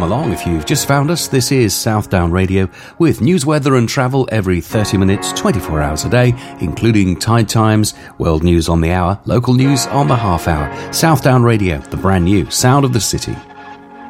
welcome along. If you've just found us, this is Southdown Radio with news, weather and travel every 30 minutes, 24 hours a day, including tide times, world news on the hour, local news on the half hour. Southdown Radio, the brand new sound of the city.